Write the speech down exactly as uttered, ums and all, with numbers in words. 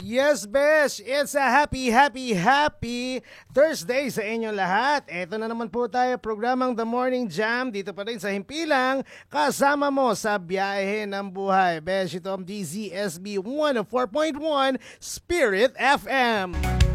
Yes, Besh! It's a happy, happy, happy Thursday sa inyong lahat. Ito na naman po tayo, programang The Morning Jam. Dito pa rin sa Himpilang, kasama mo sa biyahe ng buhay. Besh, ito ang D Z S B one oh four point one Spirit F M.